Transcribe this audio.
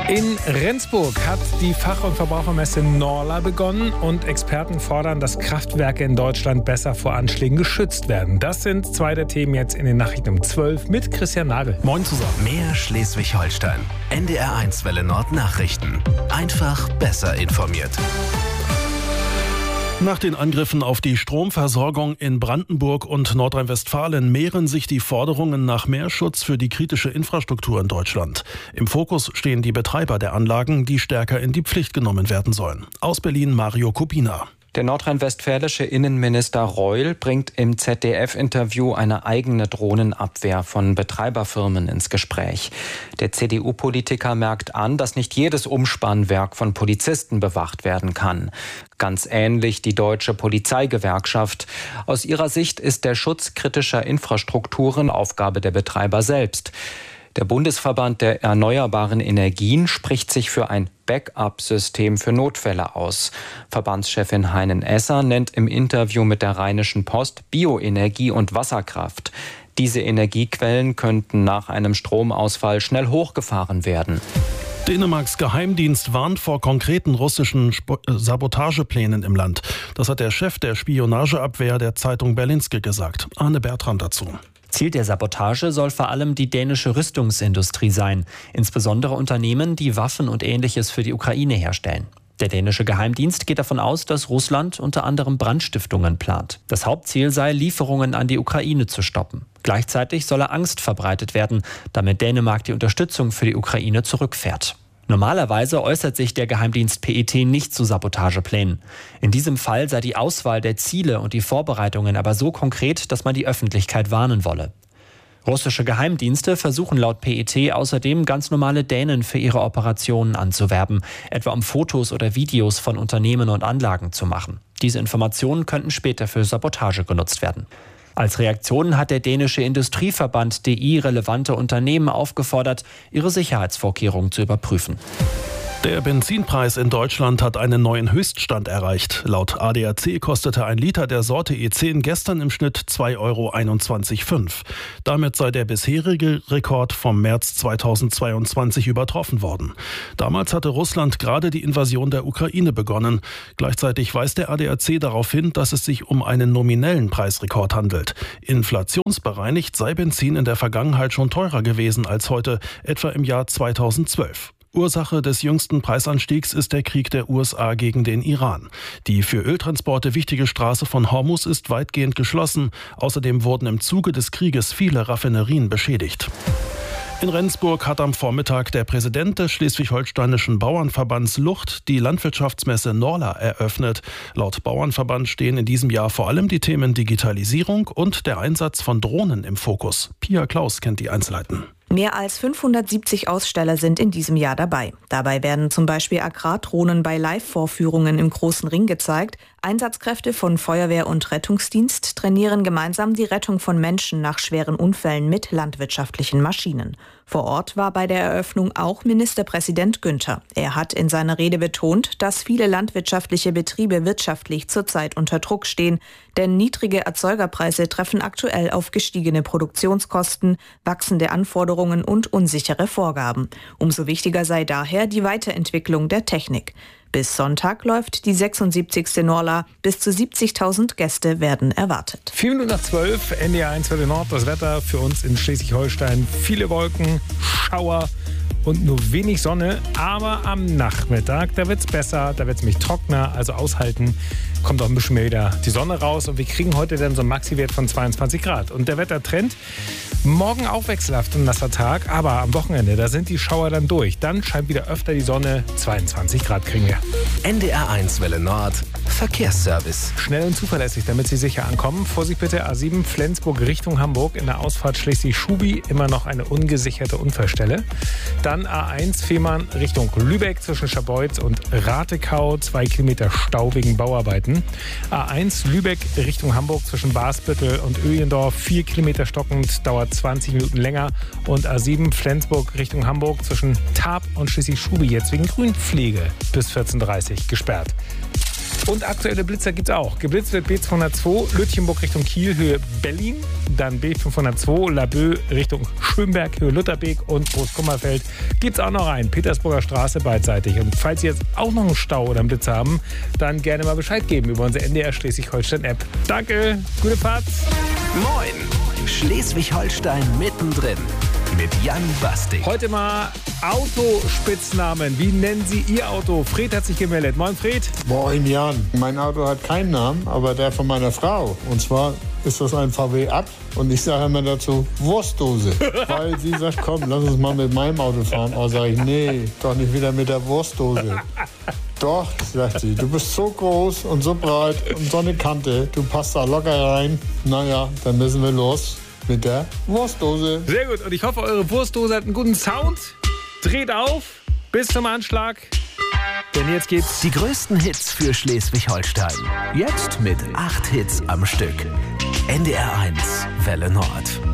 In Rendsburg hat die Fach- und Verbrauchermesse Norla begonnen und Experten fordern, dass Kraftwerke in Deutschland besser vor Anschlägen geschützt werden. Das sind zwei der Themen jetzt in den Nachrichten um 12 mit Christian Nagel. Moin zusammen. Mehr Schleswig-Holstein. NDR1 Welle Nord Nachrichten. Einfach besser informiert. Nach den Angriffen auf die Stromversorgung in Brandenburg und Nordrhein-Westfalen mehren sich die Forderungen nach mehr Schutz für die kritische Infrastruktur in Deutschland. Im Fokus stehen die Betreiber der Anlagen, die stärker in die Pflicht genommen werden sollen. Aus Berlin Mario Kupina. Der nordrhein-westfälische Innenminister Reul bringt im ZDF-Interview eine eigene Drohnenabwehr von Betreiberfirmen ins Gespräch. Der CDU-Politiker merkt an, dass nicht jedes Umspannwerk von Polizisten bewacht werden kann. Ganz ähnlich die Deutsche Polizeigewerkschaft. Aus ihrer Sicht ist der Schutz kritischer Infrastrukturen Aufgabe der Betreiber selbst. Der Bundesverband der erneuerbaren Energien spricht sich für ein Backup-System für Notfälle aus. Verbandschefin Heinen-Esser nennt im Interview mit der Rheinischen Post Bioenergie und Wasserkraft. Diese Energiequellen könnten nach einem Stromausfall schnell hochgefahren werden. Dänemarks Geheimdienst warnt vor konkreten russischen Sabotageplänen im Land. Das hat der Chef der Spionageabwehr der Zeitung Berlingske gesagt. Arne Bertram dazu. Ziel der Sabotage soll vor allem die dänische Rüstungsindustrie sein, insbesondere Unternehmen, die Waffen und Ähnliches für die Ukraine herstellen. Der dänische Geheimdienst geht davon aus, dass Russland unter anderem Brandstiftungen plant. Das Hauptziel sei, Lieferungen an die Ukraine zu stoppen. Gleichzeitig solle Angst verbreitet werden, damit Dänemark die Unterstützung für die Ukraine zurückfährt. Normalerweise äußert sich der Geheimdienst PET nicht zu Sabotageplänen. In diesem Fall sei die Auswahl der Ziele und die Vorbereitungen aber so konkret, dass man die Öffentlichkeit warnen wolle. Russische Geheimdienste versuchen laut PET außerdem ganz normale Dänen für ihre Operationen anzuwerben, etwa um Fotos oder Videos von Unternehmen und Anlagen zu machen. Diese Informationen könnten später für Sabotage genutzt werden. Als Reaktion hat der dänische Industrieverband DI relevante Unternehmen aufgefordert, ihre Sicherheitsvorkehrungen zu überprüfen. Der Benzinpreis in Deutschland hat einen neuen Höchststand erreicht. Laut ADAC kostete ein Liter der Sorte E10 gestern im Schnitt 2,21 €. Damit sei der bisherige Rekord vom März 2022 übertroffen worden. Damals hatte Russland gerade die Invasion der Ukraine begonnen. Gleichzeitig weist der ADAC darauf hin, dass es sich um einen nominellen Preisrekord handelt. Inflationsbereinigt sei Benzin in der Vergangenheit schon teurer gewesen als heute, etwa im Jahr 2012. Ursache des jüngsten Preisanstiegs ist der Krieg der USA gegen den Iran. Die für Öltransporte wichtige Straße von Hormuz ist weitgehend geschlossen. Außerdem wurden im Zuge des Krieges viele Raffinerien beschädigt. In Rendsburg hat am Vormittag der Präsident des schleswig-holsteinischen Bauernverbands Lucht die Landwirtschaftsmesse Norla eröffnet. Laut Bauernverband stehen in diesem Jahr vor allem die Themen Digitalisierung und der Einsatz von Drohnen im Fokus. Pia Klaus kennt die Einzelheiten. Mehr als 570 Aussteller sind in diesem Jahr dabei. Dabei werden zum Beispiel Agrardrohnen bei Live-Vorführungen im Großen Ring gezeigt. Einsatzkräfte von Feuerwehr und Rettungsdienst trainieren gemeinsam die Rettung von Menschen nach schweren Unfällen mit landwirtschaftlichen Maschinen. Vor Ort war bei der Eröffnung auch Ministerpräsident Günther. Er hat in seiner Rede betont, dass viele landwirtschaftliche Betriebe wirtschaftlich zurzeit unter Druck stehen, denn niedrige Erzeugerpreise treffen aktuell auf gestiegene Produktionskosten, wachsende Anforderungen und unsichere Vorgaben. Umso wichtiger sei daher die Weiterentwicklung der Technik. Bis Sonntag läuft die 76. Norla. Bis zu 70.000 Gäste werden erwartet. 4 Minuten nach 12, NDR1 Welle Nord. Das Wetter für uns in Schleswig-Holstein. Viele Wolken, Schauer und nur wenig Sonne. Aber am Nachmittag, da wird es besser, da wird es nämlich trockener, also aushalten. Kommt auch ein bisschen mehr wieder die Sonne raus und wir kriegen heute dann so einen Maxi-Wert von 22 Grad. Und der Wettertrend, morgen auch wechselhaft und nasser Tag, aber am Wochenende, da sind die Schauer dann durch. Dann scheint wieder öfter die Sonne, 22 Grad kriegen wir. NDR1 Welle Nord, Verkehrsservice. Schnell und zuverlässig, damit Sie sicher ankommen. Vorsicht bitte, A7 Flensburg Richtung Hamburg, in der Ausfahrt Schleswig-Schubi immer noch eine ungesicherte Unfallstelle. Dann A1 Fehmarn Richtung Lübeck zwischen Scharbeutz und Ratekau, 2 Kilometer Stau wegen Bauarbeiten. A1 Lübeck Richtung Hamburg zwischen Basbüttel und Öhlendorf, 4 Kilometer stockend, dauert 20 Minuten länger. Und A7 Flensburg Richtung Hamburg zwischen Tarp und Schleswig-Schubi jetzt wegen Grünpflege bis 14:30 gesperrt. Und aktuelle Blitzer gibt es auch. Geblitzt wird B202 Lütchenburg Richtung Kiel, Höhe Berlin. Dann B502 Laboe Richtung Schönberg, Höhe Lutherbeek und Großkummerfeld. Gibt es auch noch einen. Petersburger Straße beidseitig. Und falls Sie jetzt auch noch einen Stau oder einen Blitz haben, dann gerne mal Bescheid geben über unsere NDR Schleswig-Holstein-App. Danke, gute Fahrt. Moin, Schleswig-Holstein mittendrin. Mit Jan Bastik. Heute mal Autospitznamen. Wie nennen Sie Ihr Auto? Fred hat sich gemeldet. Moin, Fred. Moin, Jan. Mein Auto hat keinen Namen, aber der von meiner Frau. Und zwar ist das ein VW Up. Und ich sage immer dazu Wurstdose. Weil sie sagt, komm, lass uns mal mit meinem Auto fahren. Aber sage ich, nee, doch nicht wieder mit der Wurstdose. Doch, sagt sie, du bist so groß und so breit und so eine Kante. Du passt da locker rein. Naja, dann müssen wir los. Mit der Wurstdose. Sehr gut. Und ich hoffe, eure Wurstdose hat einen guten Sound. Dreht auf. Bis zum Anschlag. Denn jetzt geht's. Die größten Hits für Schleswig-Holstein. Jetzt mit 8 Hits am Stück. NDR 1 Welle Nord.